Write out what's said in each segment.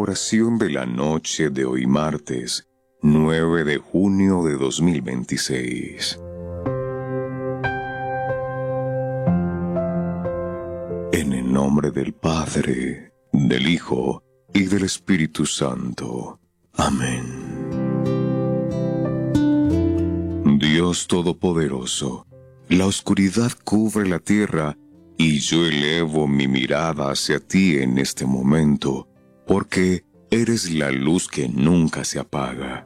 oración de la noche de hoy martes, 9 de junio de 2026. En el nombre del Padre, del Hijo y del Espíritu Santo. Amén. Dios Todopoderoso, la oscuridad cubre la tierra y yo elevo mi mirada hacia ti en este momento, porque eres la luz que nunca se apaga.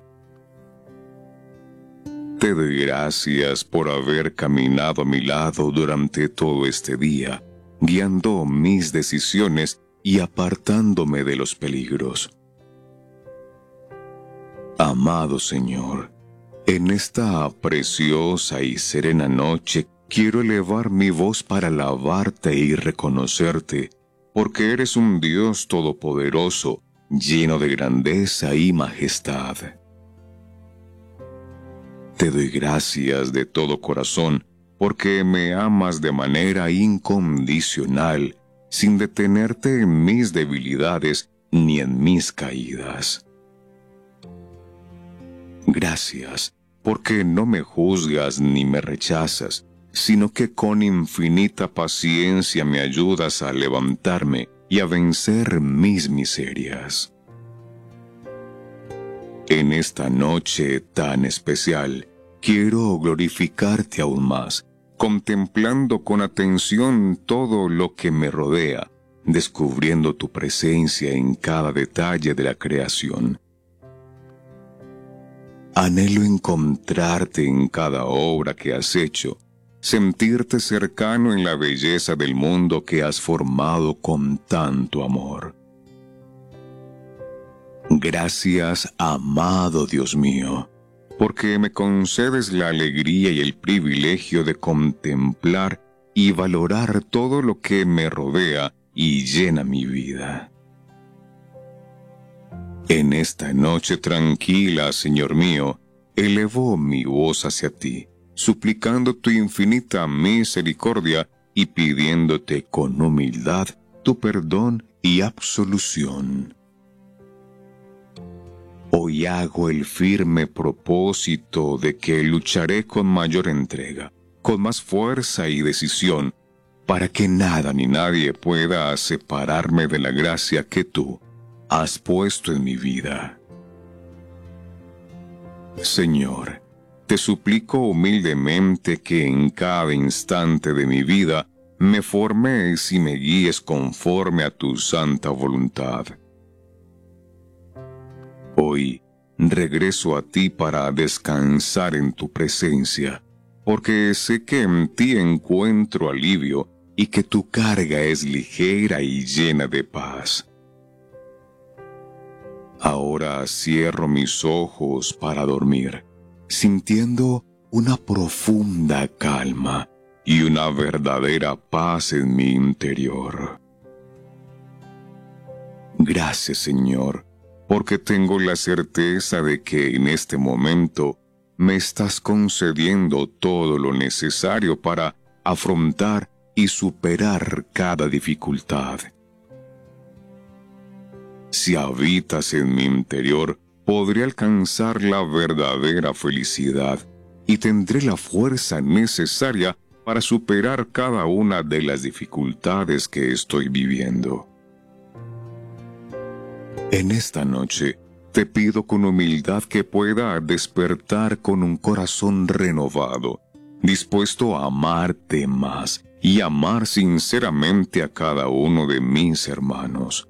Te doy gracias por haber caminado a mi lado durante todo este día, guiando mis decisiones y apartándome de los peligros. Amado Señor, en esta preciosa y serena noche quiero elevar mi voz para alabarte y reconocerte, porque eres un Dios todopoderoso, lleno de grandeza y majestad. Te doy gracias de todo corazón, porque me amas de manera incondicional, sin detenerte en mis debilidades ni en mis caídas. Gracias, porque no me juzgas ni me rechazas, sino que con infinita paciencia me ayudas a levantarme y a vencer mis miserias. En esta noche tan especial, quiero glorificarte aún más, contemplando con atención todo lo que me rodea, descubriendo tu presencia en cada detalle de la creación. Anhelo encontrarte en cada obra que has hecho, sentirte cercano en la belleza del mundo que has formado con tanto amor. Gracias, amado Dios mío, porque me concedes la alegría y el privilegio de contemplar y valorar todo lo que me rodea y llena mi vida. En esta noche tranquila, Señor mío, elevo mi voz hacia ti, suplicando tu infinita misericordia y pidiéndote con humildad tu perdón y absolución. Hoy hago el firme propósito de que lucharé con mayor entrega, con más fuerza y decisión, para que nada ni nadie pueda separarme de la gracia que tú has puesto en mi vida. Señor, te suplico humildemente que en cada instante de mi vida me formes y me guíes conforme a tu santa voluntad. Hoy regreso a ti para descansar en tu presencia, porque sé que en ti encuentro alivio y que tu carga es ligera y llena de paz. Ahora cierro mis ojos para dormir, sintiendo una profunda calma y una verdadera paz en mi interior. Gracias, Señor, porque tengo la certeza de que en este momento me estás concediendo todo lo necesario para afrontar y superar cada dificultad. Si habitas en mi interior, podré alcanzar la verdadera felicidad y tendré la fuerza necesaria para superar cada una de las dificultades que estoy viviendo. En esta noche, te pido con humildad que pueda despertar con un corazón renovado, dispuesto a amarte más y amar sinceramente a cada uno de mis hermanos.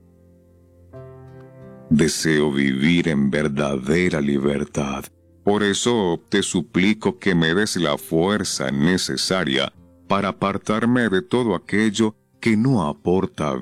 Deseo vivir en verdadera libertad. Por eso te suplico que me des la fuerza necesaria para apartarme de todo aquello que no aporta